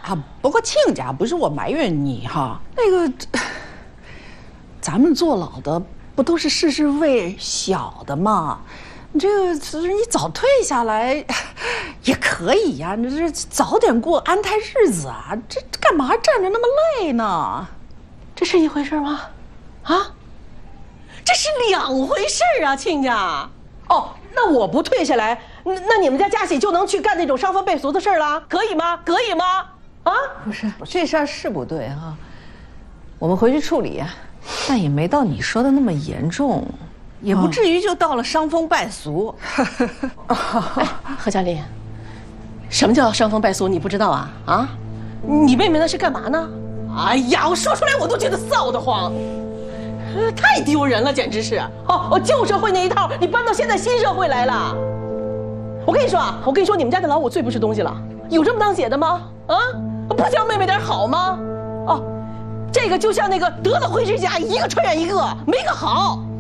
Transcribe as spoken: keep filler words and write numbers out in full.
啊，不过亲家不是我埋怨你哈，那个，咱们坐牢的不都是事事为小的吗？你这个你早退下来也可以呀，你这早点过安泰日子啊，这干嘛站着那么累呢？ 这是一回事吗？啊，这是两回事啊，亲家。哦，那我不退下来，那那你们家嘉喜就能去干那种伤风败俗的事了，可以吗？可以吗？啊， 不是，这事儿是不对哈，我们回去处理呀，但也没到你说的那么严重，也不至于就到了伤风败俗。 哎，何嘉林，什么叫伤风败俗？你不知道啊？啊，你妹妹那是干嘛呢？哎呀，我说出来我都觉得臊得慌，呃，太丢人了，简直是！哦，我旧社会那一套，你搬到现在新社会来了。我跟你说啊，我跟你说，你们家的老五最不是东西了，有这么当姐的吗？啊，不教妹妹点好吗？哦，这个就像那个得了灰指甲，一个传染一个，没个好。